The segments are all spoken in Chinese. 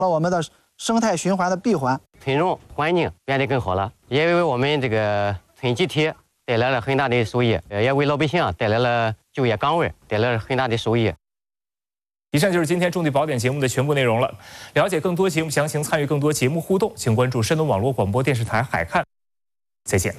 我们的生态循环的闭环， 村容环境变得更好了，也为我们这个村集体带来了很大的收益，也为老百姓带来了就业岗位，带来了很大的收益。 以上就是今天重点宝典节目的全部内容了。了解更多节目详情，参与更多节目互动，请关注山东网络广播电视台海看。再见。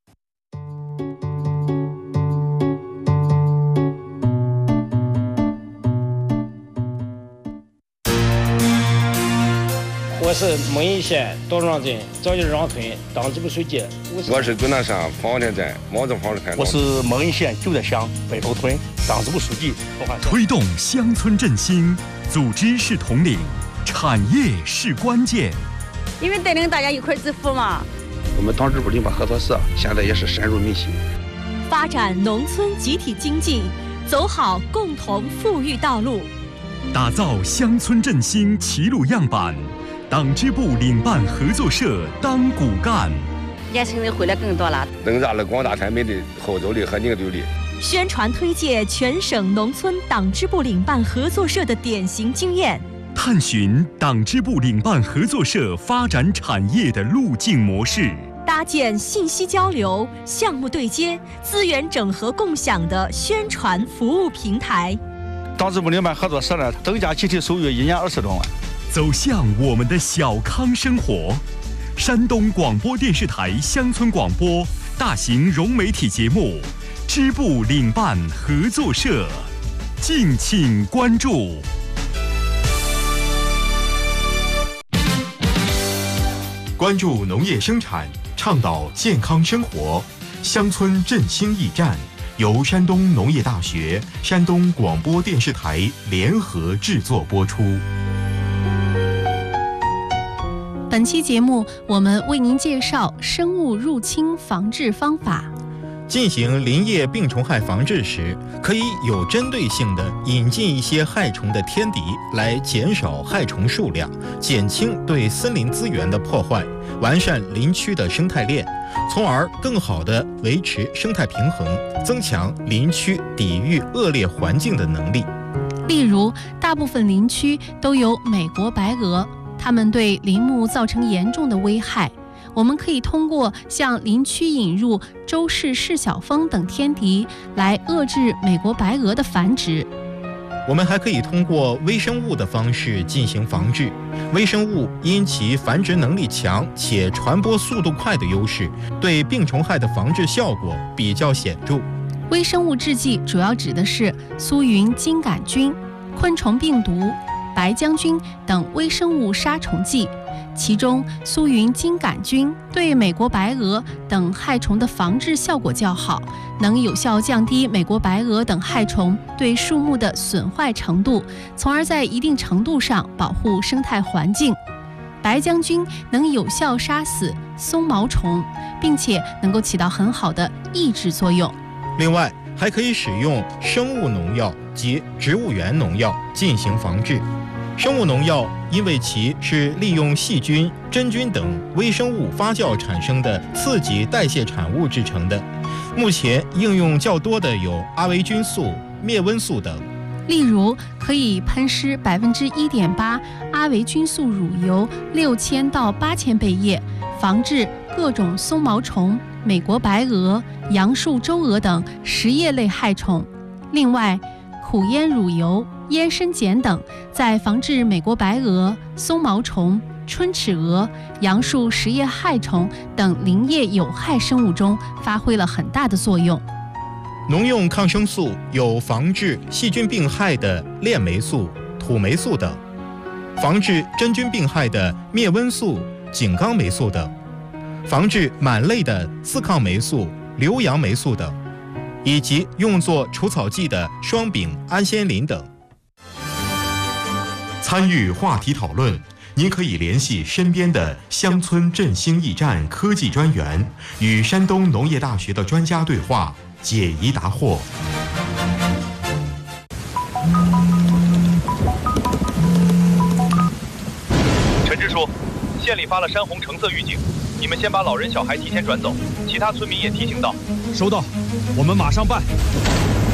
我是蒙邑县道庄镇赵家庄村党支部书记。 我是遵大乡黄田镇毛泽坊的村长。 我是蒙邑县旧德乡北头村党支部书记。 推动乡村振兴，组织是统领，产业是关键。 因为带领大家一块致富嘛。 我们党支部领办合作社现在也是深入民心， 发展农村集体经济，走好共同富裕道路， 打造乡村振兴齐鲁样板。党支部领办合作社当骨干， 年轻人回来更多了， 增加了广大村民的后走力和凝聚力。 宣传推介全省农村党支部领办合作社的典型经验， 探寻党支部领办合作社发展产业的路径模式， 搭建信息交流、项目对接、资源整合共享的宣传服务平台。 党支部领办合作社呢，增加集体收入1年20多万。 走向我们的小康生活。山东广播电视台乡村广播大型融媒体节目支部领办合作社，敬请关注。关注农业生产，倡导健康生活，乡村振兴驿站由山东农业大学、山东广播电视台联合制作播出。 本期节目，我们为您介绍生物入侵防治方法。 进行林业病虫害防治时，可以有针对性地引进一些害虫的天敌，来减少害虫数量，减轻对森林资源的破坏，完善林区的生态链，从而更好地维持生态平衡，增强林区抵御恶劣环境的能力。 例如，大部分林区都有美国白鹅，它们对林木造成严重的危害。我们可以通过向林区引入周氏赤小蜂等天敌，来遏制美国白鹅的繁殖。 我们还可以通过微生物的方式进行防治。微生物因其繁殖能力强且传播速度快的优势，对病虫害的防治效果比较显著。 微生物制剂主要指的是苏云金杆菌、昆虫病毒、白浆菌等微生物杀虫剂，其中苏云金杆菌对美国白鹅等害虫的防治效果较好，能有效降低美国白鹅等害虫对树木的损坏程度，从而在一定程度上保护生态环境。白浆菌能有效杀死松毛虫，并且能够起到很好的抑制作用。 另外，还可以使用生物农药及植物源农药进行防治。生物农药因为其是利用细菌、真菌等微生物发酵产生的刺激代谢产物制成的，目前应用较多的有阿维菌素、灭蚊素等。 例如，可以喷施1.8%阿维菌素乳油6000到8000倍液，防治各种松毛虫、美国白鹅、杨树周蛾等食叶类害虫。另外，苦烟乳油、烟参碱等在防治美国白鹅、松毛虫、春齿蛾、杨树食叶害虫等林业有害生物中发挥了很大的作用。 农用抗生素有防治细菌病害的链霉素、土霉素等，防治真菌病害的灭蚊素、井冈霉素等，防治螨类的刺抗霉素、硫杨霉素等，以及用作除草剂的双丙氨酰磷等。 参与话题讨论，您可以联系身边的乡村振兴驿站科技专员，与山东农业大学的专家对话，解疑答惑。 陈支书，县里发了山洪橙色预警，你们先把老人小孩提前转走，其他村民也提醒到。 收到，我们马上办。